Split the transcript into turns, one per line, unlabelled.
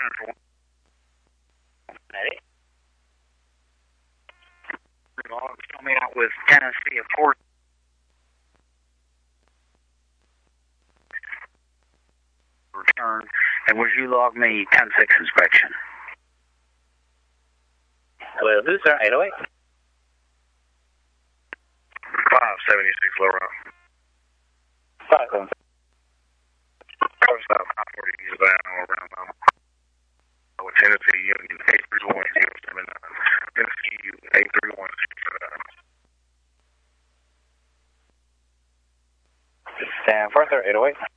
Fill me out with Tennessee at 4. Return, and would you log me 10-6 inspection?
Well, who, sir? 808?
576 low round.
576.
About 540 years around with Tennessee Union 831-079. Tennessee Union 831-079.
Stand further, 808.